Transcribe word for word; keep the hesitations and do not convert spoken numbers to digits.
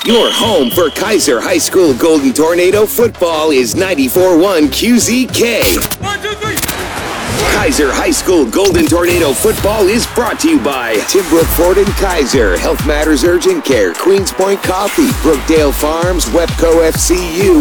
Your home for Kaiser High School Golden Tornado football is ninety-four point one Q Z K. One, two, three. Kaiser High School Golden Tornado football is brought to you by Timbrook Ford and Kaiser, Health Matters Urgent Care, Queens Point Coffee, Brookdale Farms, Webco F C U,